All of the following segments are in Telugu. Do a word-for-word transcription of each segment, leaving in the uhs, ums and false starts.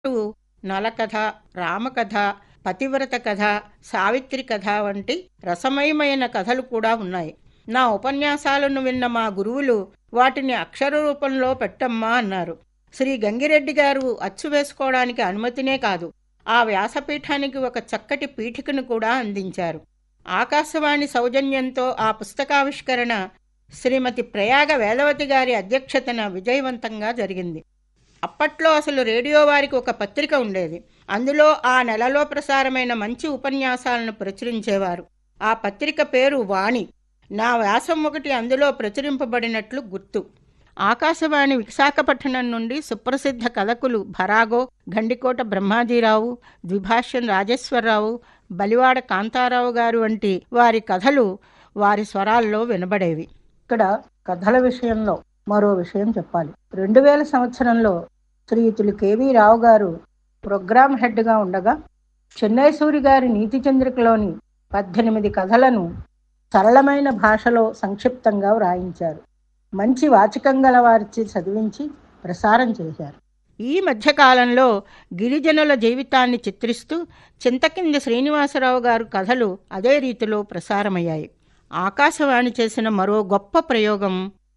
పాటు నలకథ, రామకథ, పతివ్రత కథ, సావిత్రి కథ వంటి రసమయమైన కథలు కూడా ఉన్నాయి. నా ఉపన్యాసాలను విన్న మా గురువులు వాటిని అక్షర రూపంలో పెట్టమ్మా అన్నారు. శ్రీ గంగిరెడ్డి గారు అచ్చు వేసుకోవడానికి అనుమతినే కాదు, ఆ వ్యాసపీఠానికి ఒక చక్కటి పీఠికను కూడా అందించారు. ఆకాశవాణి సౌజన్యంతో ఆ పుస్తకావిష్కరణ శ్రీమతి ప్రయాగ వేదవతి గారి అధ్యక్షతన విజయవంతంగా జరిగింది. అప్పట్లో అసలు రేడియో వారికి ఒక పత్రిక ఉండేది. అందులో ఆ నెలలో ప్రసారమైన మంచి ఉపన్యాసాలను ప్రచురించేవారు. ఆ పత్రిక పేరు వాణి. నా వ్యాసం ఒకటి అందులో ప్రచురింపబడినట్లు గుర్తు. ఆకాశవాణి విశాఖపట్నం నుండి సుప్రసిద్ధ కథకులు భరాగో, గండికోట బ్రహ్మాజీరావు, ద్విభాష్యం రాజేశ్వరరావు, బలివాడ కాంతారావు గారు వంటి వారి కథలు వారి స్వరాల్లో వినబడేవి. ఇక్కడ కథల విషయంలో మరో విషయం చెప్పాలి. రెండు వేల సంవత్సరంలో శ్రీయుతులు కెవి రావు గారు ప్రోగ్రామ్ హెడ్గా ఉండగా చెన్నై సూరి గారి నీతి చంద్రికలోని పద్దెనిమిది కథలను సరళమైన భాషలో సంక్షిప్తంగా వ్రాయించారు. మంచి వాచకం గల వారిచి చదివించి ప్రసారం చేశారు. ఈ మధ్యకాలంలో గిరిజనుల జీవితాన్ని చిత్రిస్తూ చింతకింది శ్రీనివాసరావు గారు కథలు అదే రీతిలో ప్రసారమయ్యాయి. ఆకాశవాణి చేసిన మరో గొప్ప ప్రయోగం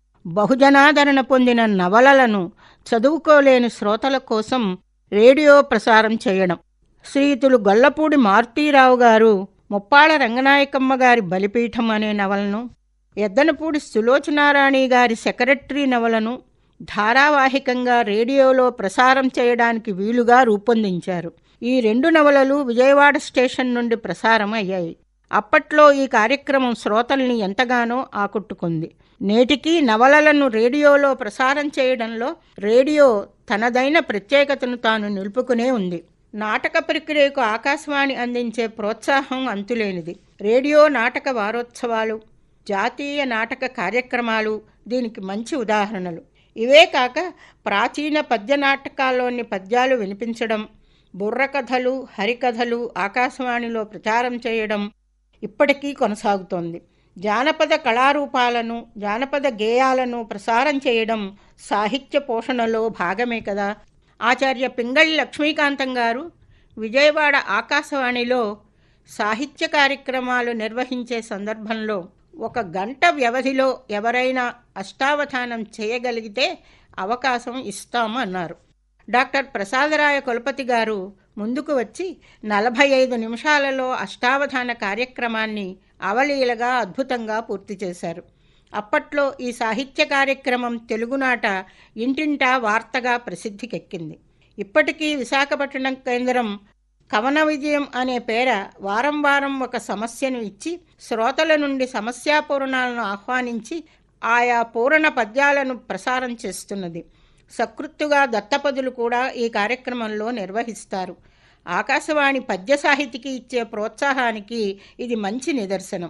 బహుజనాదరణ పొందిన నవలలను చదువుకోలేని శ్రోతల కోసం రేడియో ప్రసారం చేయడం. శ్రీయుతులు గొల్లపూడి మారుతీరావు గారు ముప్పాళ్ళ రంగనాయకమ్మ గారి బలిపీఠం అనే నవలను, ఎద్దనపూడి సులోచనారాణి గారి సెక్రటరీ నవలను ధారావాహికంగా రేడియోలో ప్రసారం చేయడానికి వీలుగా రూపొందించారు. ఈ రెండు నవలలు విజయవాడ స్టేషన్ నుండి ప్రసారం అయ్యాయి. అప్పట్లో ఈ కార్యక్రమం శ్రోతల్ని ఎంతగానో ఆకట్టుకుంది. నేటికీ నవలలను రేడియోలో ప్రసారం చేయడంలో రేడియో తనదైన ప్రత్యేకతను తాను నిలుపుకునే ఉంది. నాటక ప్రక్రియకు ఆకాశవాణి అందించే ప్రోత్సాహం అంతులేనిది. రేడియో నాటక వారోత్సవాలు, జాతీయ నాటక కార్యక్రమాలు దీనికి మంచి ఉదాహరణలు. ఇవే కాక ప్రాచీన పద్య నాటకాల్లోని పద్యాలు వినిపించడం, బుర్రకథలు, హరికథలు ఆకాశవాణిలో ప్రచారం చేయడం ఇప్పటికీ కొనసాగుతోంది. జానపద కళారూపాలను, జానపద గేయాలను ప్రసారం చేయడం సాహిత్య పోషణలో భాగమే కదా. ఆచార్య పింగళి లక్ష్మీకాంతం గారు విజయవాడ ఆకాశవాణిలో సాహిత్య కార్యక్రమాలు నిర్వహించే సందర్భంలో ఒక గంట వ్యవధిలో ఎవరైనా అష్టావధానం చేయగలిగితే అవకాశం ఇస్తాము అన్నారు. డాక్టర్ ప్రసాదరాయ కులపతి గారు ముందుకు వచ్చి నలభై ఐదు నిమిషాలలో అష్టావధాన కార్యక్రమాన్ని అవలీలగా అద్భుతంగా పూర్తి చేశారు. అప్పట్లో ఈ సాహిత్య కార్యక్రమం తెలుగునాట ఇంటింటా వార్తగా ప్రసిద్ధికెక్కింది. ఇప్పటికీ విశాఖపట్నం కేంద్రం కవన విజయం అనే పేర వారం వారం ఒక సమస్యను ఇచ్చి శ్రోతల నుండి సమస్యాపూరణాలను ఆహ్వానించి ఆయా పూరణ పద్యాలను ప్రసారం చేస్తున్నది. సకృత్తుగా దత్తపదులు కూడా ఈ కార్యక్రమంలో నిర్వహిస్తారు. ఆకాశవాణి పద్య సాహితికి ఇచ్చే ప్రోత్సాహానికి ఇది మంచి నిదర్శనం.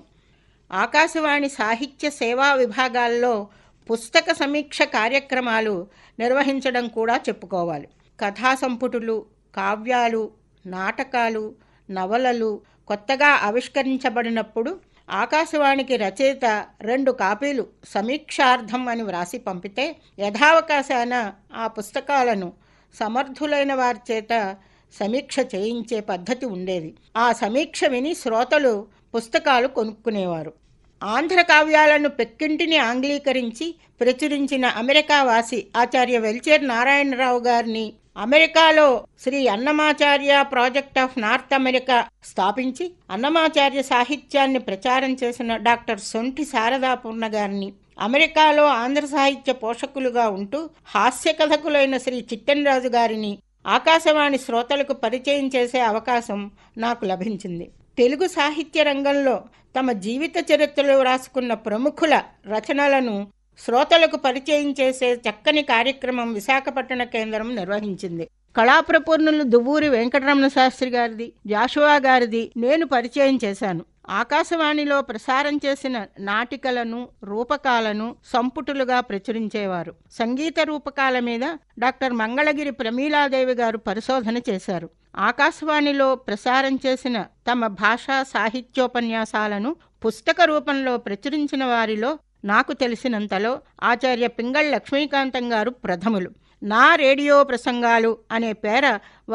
ఆకాశవాణి సాహిత్య సేవా విభాగాల్లో పుస్తక సమీక్ష కార్యక్రమాలు నిర్వహించడం కూడా చెప్పుకోవాలి. కథా సంపుటులు, కావ్యాలు, నాటకాలు, నవలలు కొత్తగా ఆవిష్కరించబడినప్పుడు ఆకాశవాణికి రచయిత రెండు కాపీలు సమీక్షార్థం అని వ్రాసి పంపితే యథావకాశాన ఆ పుస్తకాలను సమర్థులైన వారి చేత సమీక్ష చేయించే పద్ధతి ఉండేది. ఆ సమీక్ష విని శ్రోతలు పుస్తకాలు కొనుక్కునేవారు. ఆంధ్ర కావ్యాలను పెక్కింటిని ఆంగ్లీకరించి ప్రచురించిన అమెరికా వాసి ఆచార్య వెల్చేర్ నారాయణరావు గారిని అమెరికాలో Shri Annamacharya project of north America స్థాపించి అన్నమాచార్య సాహిత్యాన్ని ప్రచారం చేసిన డాక్టర్ సొంటి శారదాపూర్ణ గారిని, అమెరికాలో ఆంధ్ర సాహిత్య పోషకులుగా ఉంటూ హాస్య కథకులైన శ్రీ చిట్టెనరాజు గారిని ఆకాశవాణి శ్రోతలకు పరిచయం చేసే అవకాశం నాకు లభించింది. తెలుగు సాహిత్య రంగంలో తమ జీవిత చరిత్రలో రాసుకున్న ప్రముఖుల రచనలను శ్రోతలకు పరిచయం చేసే చక్కని కార్యక్రమం విశాఖపట్టణ కేంద్రం నిర్వహించింది. కళాప్రపూర్ణులు దువ్వూరి వెంకటరమణ శాస్త్రి గారిది, జాషువా గారిది నేను పరిచయం చేశాను. ఆకాశవాణిలో ప్రసారం చేసిన నాటికలను, రూపకాలను సంపుటులుగా ప్రచురించేవారు. సంగీత రూపకాల మీద డాక్టర్ మంగళగిరి ప్రమీలాదేవి గారు పరిశోధన చేశారు. ఆకాశవాణిలో ప్రసారం చేసిన తమ భాషా సాహిత్యోపన్యాసాలను పుస్తక రూపంలో ప్రచురించిన వారిలో నాకు తెలిసినంతలో ఆచార్య పింగళి లక్ష్మీకాంతం గారు ప్రథములు. నా రేడియో ప్రసంగాలు అనే పేర